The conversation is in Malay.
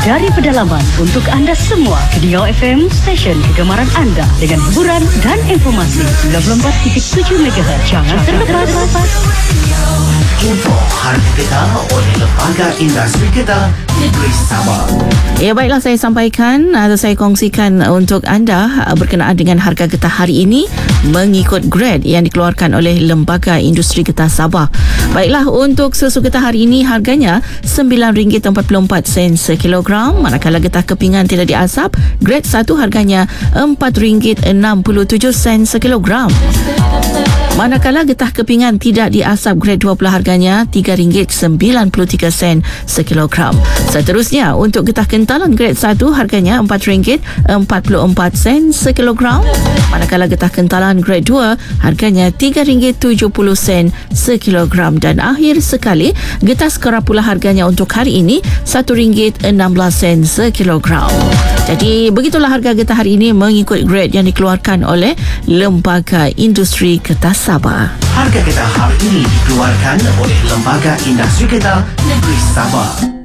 dari pedalaman untuk anda semua. Diau FM, stesen kegemaran anda dengan hiburan dan informasi 94.7 MHz. Jangan terlepas. Info harga kereta oleh Lembaga Industri Kereta Negeri Sabah. Ya, baiklah, saya sampaikan atau saya kongsikan untuk anda berkenaan dengan harga getah hari ini mengikut grade yang dikeluarkan oleh Lembaga Industri Getah Sabah. Baiklah, untuk susu getah hari ini harganya RM9.44 sekilogram, manakala getah kepingan tidak diasap grade 1 harganya RM4.67 sekilogram. Manakala getah kepingan tidak diasap grade 2 pula harganya RM3.93 sekilogram. Seterusnya, untuk getah kentalan grade 1 harganya RM4.44 sekilogram. Manakala getah kentalan grade 2 harganya RM3.70 sekilogram. Dan akhir sekali, getah skara pula harganya untuk hari ini RM1.16 sekilogram. Jadi begitulah harga getah hari ini mengikut grade yang dikeluarkan oleh Lembaga Industri Getah Sabah. Harga kereta hari ini dikeluarkan oleh Lembaga Industri Kereta Negeri Sabah.